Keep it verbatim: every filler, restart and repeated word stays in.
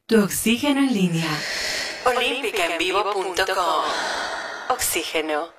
Tu oxígeno en línea. olímpica en vivo punto com. Oxígeno.